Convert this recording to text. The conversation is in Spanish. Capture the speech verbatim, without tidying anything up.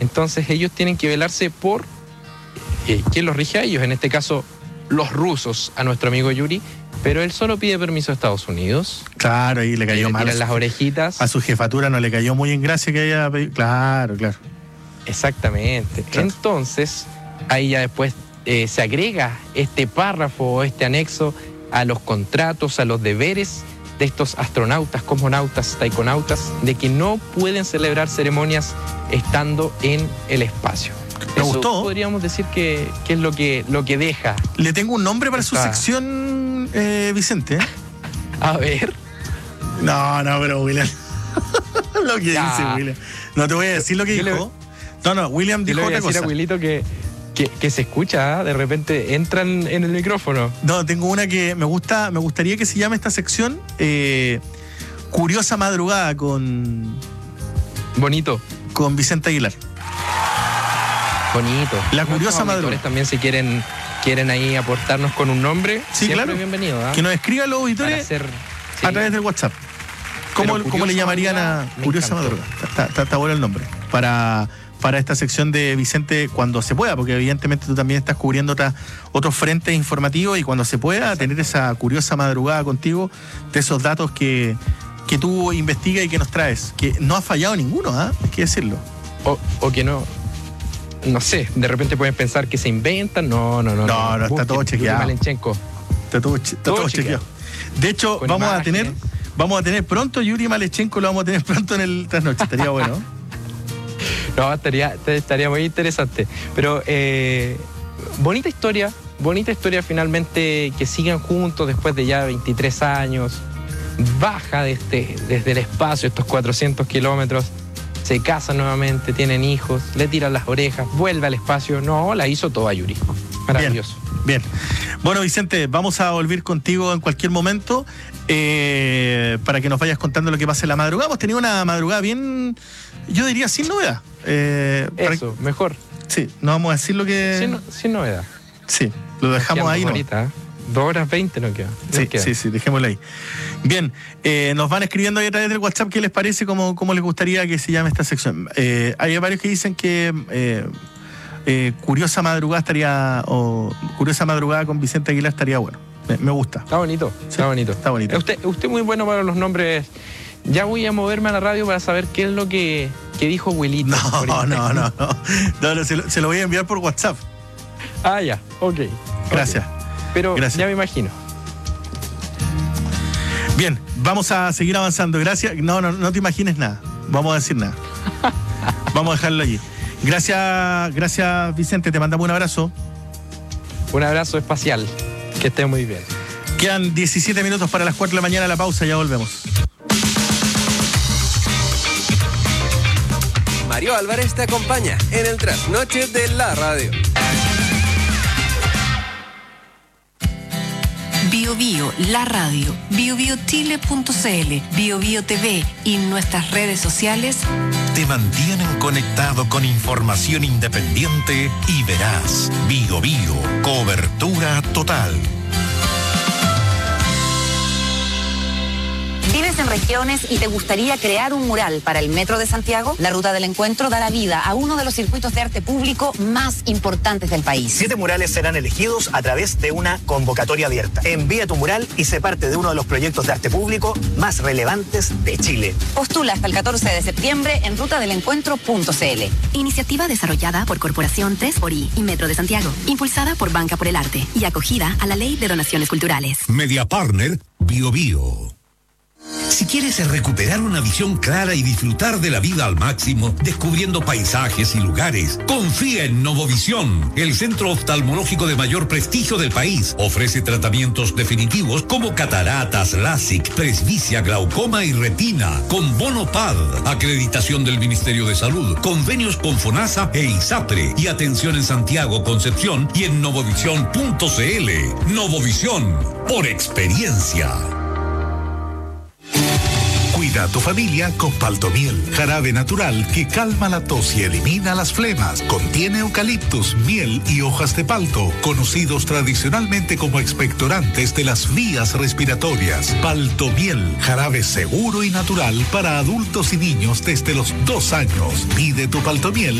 Entonces ellos tienen que velarse por eh, quién los rige a ellos, en este caso los rusos, a nuestro amigo Yuri, pero él solo pide permiso a Estados Unidos. Claro, ahí le cayó le mal. tiran las orejitas. A su jefatura no le cayó muy en gracia que haya pedido. Claro, claro. Exactamente. Claro. Entonces, ahí ya después eh, se agrega este párrafo, este anexo a los contratos, a los deberes de estos astronautas, cosmonautas, taikonautas, de que no pueden celebrar ceremonias estando en el espacio. Me Eso gustó. podríamos decir que, que es lo que, lo que deja. Le tengo un nombre para su Ah. sección, eh, Vicente. A ver. No, no, pero William. Lo que Ya. dice William. No te voy a decir lo que Yo le- dijo. No, no, William Yo dijo le voy a otra decir cosa. a Wilito que, que, que se escucha, ¿ah? De repente entran en el micrófono. No, tengo una que me gusta, me gustaría que se llame esta sección eh, Curiosa Madrugada con, Bonito. con Vicente Aguilar. Bonito. La Nuestros curiosa auditores madrugada. también si quieren, quieren ahí aportarnos con un nombre, Sí, siempre claro. bienvenido. ¿Ah? Que nos escriban los Para auditores hacer, sí. a través del WhatsApp. ¿Cómo, Pero cómo le Curiosa llamarían Madrugada, a me Curiosa encantó. Madrugada? Está, está, está bueno el nombre. Para, para esta sección de Vicente cuando se pueda, porque evidentemente tú también estás cubriendo otra, otros frentes informativos y cuando se pueda tener esa curiosa madrugada contigo de esos datos que, que tú investigas y que nos traes. Que no ha fallado ninguno, ¿ah? Hay que decirlo. O, o que no, no sé, de repente pueden pensar que se inventan. No, no, no. No, no, está Busquen todo Yuri chequeado. Malenchenko. Está todo, che- está Todo todo chequeado. chequeado. De hecho, Con vamos a imágenes. tener, vamos a tener pronto Yuri Malechenko, lo vamos a tener pronto en el trasnoche. Estaría bueno. No, estaría, estaría muy interesante. Pero eh, bonita historia, bonita historia finalmente que sigan juntos después de ya veintitrés años. Baja desde, desde el espacio estos cuatrocientos kilómetros, se casan nuevamente, tienen hijos, le tiran las orejas, vuelve al espacio. No, la hizo toda Yuri. Maravilloso. Bien. Bueno, Vicente, vamos a volver contigo en cualquier momento eh, para que nos vayas contando lo que pasa en la madrugada. Hemos tenido una madrugada bien, yo diría, sin novedad. Eh, para- Eso, mejor. Sí, no vamos a decir lo que... Sin, sin novedad. Sí, lo Nos dejamos quedan ahí, dos ¿no? horitas, ¿eh? Dos horas veinte nos queda. Nos Sí, queda. sí, sí, dejémoslo ahí. Bien, eh, nos van escribiendo ahí a través del WhatsApp qué les parece, cómo, cómo les gustaría que se llame esta sección. Eh, hay varios que dicen que eh, eh, Curiosa Madrugada estaría, o Curiosa Madrugada con Vicente Aguilar estaría bueno. Me, me gusta. Está bonito, Sí, está bonito. está bonito. Usted, usted muy bueno para los nombres. Ya voy a moverme a la radio para saber qué es lo que, que dijo Wilito. No, por no, internet. no, no, no, no, se, lo, se lo voy a enviar por WhatsApp. Ah, ya, ok. Gracias. Ok. Pero Gracias. ya me imagino. Bien, vamos a seguir avanzando. Gracias. No, no, no te imagines nada. Vamos a decir nada. Vamos a dejarlo allí. Gracias, gracias Vicente, te mandamos un abrazo. Un abrazo espacial. Que esté muy bien. Quedan diecisiete minutos para las cuatro de la mañana, la pausa, ya volvemos. Mario Álvarez te acompaña en el trasnoche de la radio. Bio Bio, la radio, bio bio chile punto c l, Bio Bio T V y nuestras redes sociales. Te mantienen conectado con información independiente y veraz. Bio Bio, cobertura total. ¿Vives en regiones y te gustaría crear un mural para el Metro de Santiago? La Ruta del Encuentro dará vida a uno de los circuitos de arte público más importantes del país. Siete murales serán elegidos a través de una convocatoria abierta. Envía tu mural y sé parte de uno de los proyectos de arte público más relevantes de Chile. Postula hasta el catorce de septiembre en ruta del encuentro punto c l. Iniciativa desarrollada por Corporación tres por I y Metro de Santiago, impulsada por Banca por el Arte y acogida a la Ley de Donaciones Culturales. Media Partner, Bio Bio. Si quieres recuperar una visión clara y disfrutar de la vida al máximo, descubriendo paisajes y lugares, confía en Novovisión, el centro oftalmológico de mayor prestigio del país. Ofrece tratamientos definitivos como cataratas, LASIK, presbicia, glaucoma y retina, con bono P A D, acreditación del Ministerio de Salud, convenios con FONASA e ISAPRE y atención en Santiago, Concepción y en novovisión punto c l. Novovisión, por experiencia. Cuida a tu familia con Paltomiel, jarabe natural que calma la tos y elimina las flemas. Contiene eucaliptus, miel y hojas de palto, conocidos tradicionalmente como expectorantes de las vías respiratorias. Paltomiel, jarabe seguro y natural para adultos y niños desde los dos años. Pide tu Paltomiel